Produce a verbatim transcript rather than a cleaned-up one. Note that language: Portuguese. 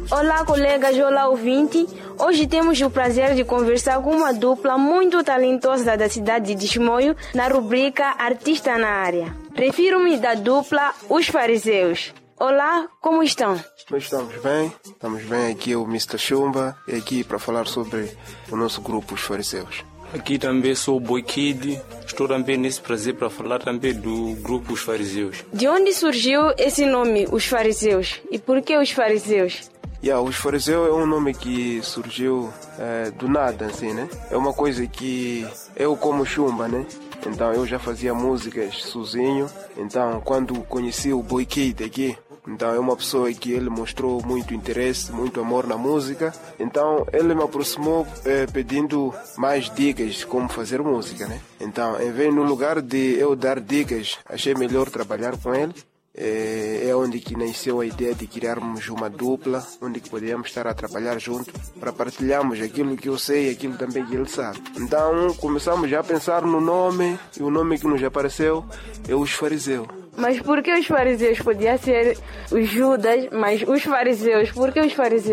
Olá, colegas, olá, ouvinte. Hoje temos o prazer de conversar com uma dupla muito talentosa da cidade de Chimoio na rubrica Artista na Área. Refiro-me da dupla Os Fariseus. Olá, como estão? Nós estamos bem, estamos bem. Aqui é o mister Chumba e aqui para falar sobre o nosso grupo Os Fariseus. Aqui também sou o Boy Kid, estou também nesse prazer para falar também do grupo Os Fariseus. De onde surgiu esse nome, Os Fariseus? E por que Os Fariseus? Yeah, Os Fariseus é um nome que surgiu é, do nada, assim, né? É uma coisa que eu como Chumba, né? Então eu já fazia músicas sozinho. Então quando conheci o Boy Kid aqui, então é uma pessoa que ele mostrou muito interesse, muito amor na música. Então ele me aproximou eh, pedindo mais dicas de como fazer música, né? Então em vez no lugar de eu dar dicas, achei melhor trabalhar com ele. É, é onde que nasceu a ideia de criarmos uma dupla, onde que podíamos estar a trabalhar junto para partilharmos aquilo que eu sei e aquilo também que ele sabe. Então começamos já a pensar no nome, e o nome que nos apareceu é Os Fariseus. Mas por que Os Fariseus? Podia ser os Judas, mas Os Fariseus, por que Os Fariseus?